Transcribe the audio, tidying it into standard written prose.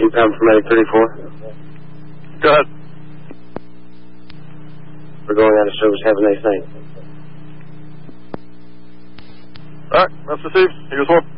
pound for medic 34. Go ahead. We're going out of service. Have a nice night. Alright, that's received. Here's one.